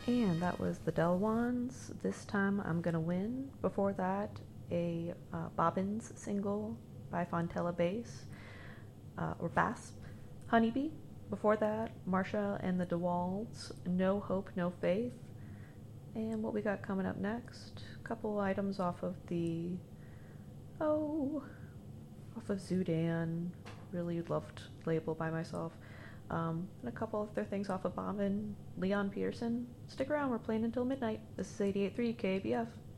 And that was the Delwans. This time I'm gonna win. Before that, a Bobbins single by Fontella Bass, or Bass, Honeybee. Before that, Marsha and the DeWalds, No Hope, No Faith. And what we got coming up next? A couple items off of off of Zudan, really loved label by myself. And a couple of their things off of Bombin, Leon Peterson. Stick around, we're playing until midnight. This is 88.3 KBF.